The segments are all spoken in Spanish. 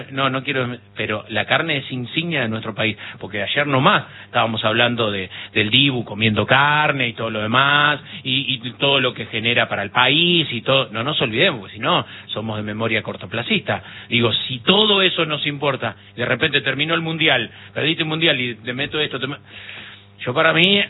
no quiero, pero la carne es insignia de nuestro país, porque ayer nomás estábamos hablando del Dibu comiendo carne y todo lo demás, y todo lo que genera para el país y todo, no nos olvidemos, porque si no, somos de memoria cortoplacista. Digo, si todo eso nos importa, de repente terminó el Mundial, perdiste el Mundial y te meto esto, yo para mí,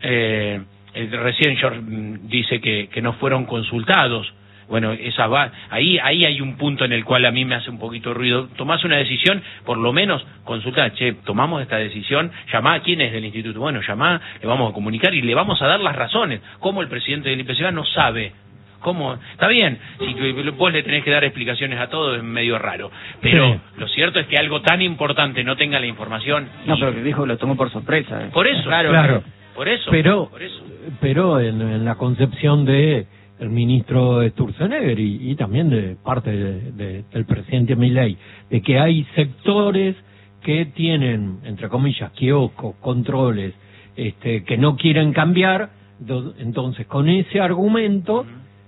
recién George dice que no fueron consultados. Bueno, ahí hay un punto en el cual a mí me hace un poquito de ruido. Tomás una decisión, por lo menos consultá, tomamos esta decisión, llamá a quién es del instituto. Bueno, llamá, le vamos a comunicar y le vamos a dar las razones. ¿Cómo el presidente del IPCBA no sabe? ¿Cómo? Está bien, si vos le tenés que dar explicaciones a todo es medio raro, pero sí. Lo cierto es que algo tan importante no tenga la información. No, pero que dijo lo tomó por sorpresa. Por eso, claro. Por eso. Pero en la concepción de el ministro Sturzenegger y también de parte del presidente Milei, de que hay sectores que tienen, entre comillas, kioscos, controles, que no quieren cambiar, entonces con ese argumento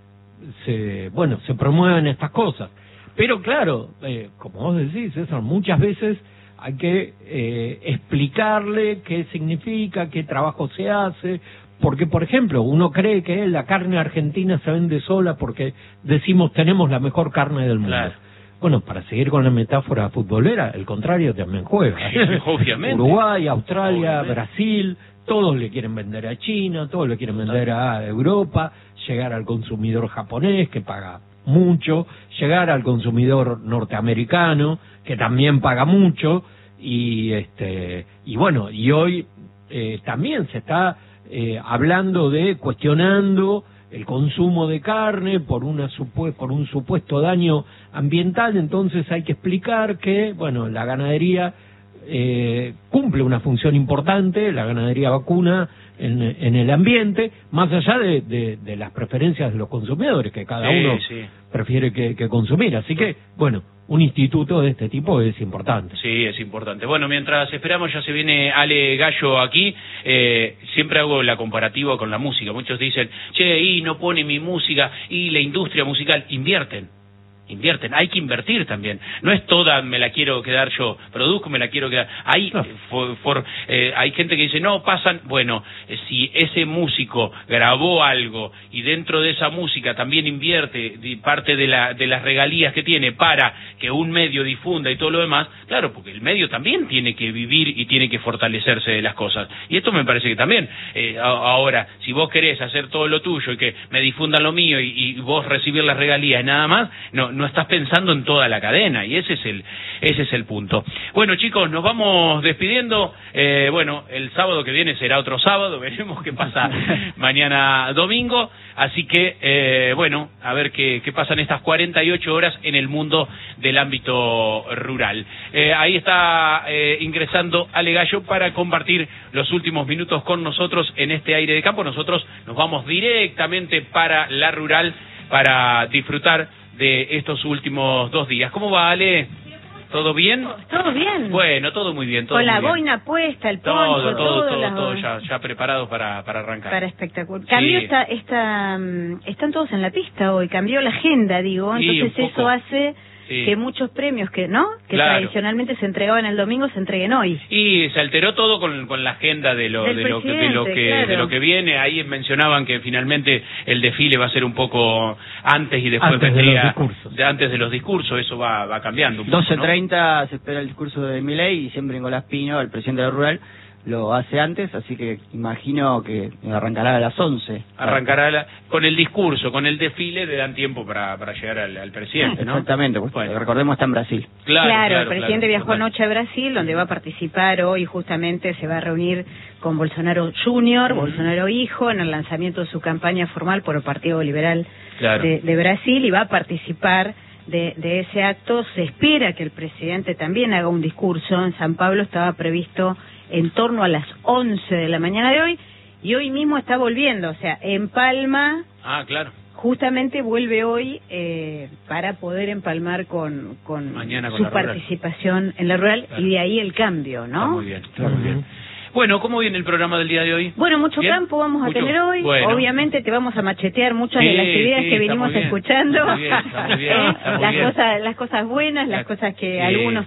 se promueven estas cosas. Pero claro, como vos decís, César, muchas veces hay que explicarle qué significa, qué trabajo se hace. Porque, por ejemplo, uno cree que la carne argentina se vende sola porque decimos tenemos la mejor carne del mundo. Claro. Bueno, para seguir con la metáfora futbolera, el contrario también juega. Obviamente. Uruguay, Australia, Brasil, todos le quieren vender a China, todos le quieren vender a Europa, llegar al consumidor japonés, que paga mucho, llegar al consumidor norteamericano, que también paga mucho, y bueno, y hoy también se está hablando de cuestionando el consumo de carne por un supuesto daño ambiental. Entonces hay que explicar que, bueno, la ganadería cumple una función importante, la ganadería vacuna en el ambiente, más allá de las preferencias de los consumidores, que cada uno prefiere que consumir. Así que, bueno, un instituto de este tipo es importante. Sí, es importante. Bueno, mientras esperamos, ya se viene Ale Gallo aquí. Siempre hago la comparativa con la música. Muchos dicen, y no pone mi música, y la industria musical. Invierten, hay que invertir también. No es toda, me la quiero quedar yo, produzco, me la quiero quedar. Hay gente que dice, no, pasan. Bueno, si ese músico grabó algo y dentro de esa música también invierte parte de las regalías que tiene para que un medio difunda y todo lo demás, claro, porque el medio también tiene que vivir y tiene que fortalecerse de las cosas. Y esto me parece que también, ahora, si vos querés hacer todo lo tuyo y que me difundan lo mío y vos recibir las regalías y nada más, no estás pensando en toda la cadena, y ese es el punto. Bueno, chicos, nos vamos despidiendo. Bueno, el sábado que viene será otro sábado, veremos qué pasa mañana domingo, así que bueno, a ver qué pasan estas 48 horas en el mundo del ámbito rural. Ahí está ingresando Ale Gallo para compartir los últimos minutos con nosotros en este aire de campo. Nosotros nos vamos directamente para la rural para disfrutar de estos últimos 2 días. ¿Cómo va, Ale? ¿Todo bien? Todo bien. Bueno, todo muy bien. Todo con muy la bien. boina puesta, el poncho, todo ya preparado para arrancar. Para espectacular. Cambió están todos en la pista hoy, cambió la agenda, digo, entonces eso hace que muchos premios que tradicionalmente se entregaban el domingo se entreguen hoy. Y se alteró todo con la agenda de lo que viene. Ahí mencionaban que finalmente el desfile va a ser un poco antes y después antes de los discursos. Eso va cambiando un poco, 12:30 se espera el discurso de Milei y siempre Nicolás Pino, el presidente de la Rural, lo hace antes, así que imagino que arrancará a las 11. Arrancará con el discurso, con el desfile, le dan tiempo para llegar al presidente, ¿no? Exactamente, pues, recordemos, está en Brasil. Claro, el presidente viajó anoche a Brasil, donde va a participar hoy, justamente se va a reunir con Bolsonaro Jr., Bolsonaro hijo, en el lanzamiento de su campaña formal por el Partido Liberal de Brasil, y va a participar de ese acto. Se espera que el presidente también haga un discurso. En San Pablo estaba previsto en torno a las 11 de la mañana de hoy, y hoy mismo está volviendo, o sea, empalma, justamente vuelve hoy para poder empalmar con su participación en la rural, y de ahí el cambio, ¿no? Está muy bien, está muy bien. Bueno, ¿cómo viene el programa del día de hoy? Bueno, mucho campo vamos a tener hoy. Bueno. Obviamente te vamos a machetear muchas de las ideas que venimos escuchando. Está muy bien, las cosas buenas, las cosas que algunos